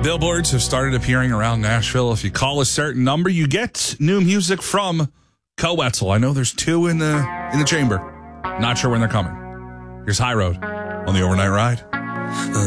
Billboards have started appearing around Nashville. If you call a certain number, you get new music from Coetzel. I know there's two in the chamber. Not sure when they're coming. Here's High Road on the Overnight Ride.